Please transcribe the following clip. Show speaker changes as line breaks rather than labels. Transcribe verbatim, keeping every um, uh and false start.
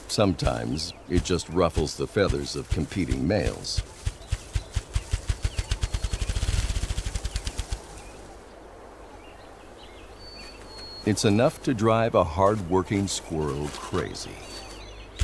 Sometimes it just ruffles the feathers of competing males. It's enough to drive a hard-working squirrel crazy.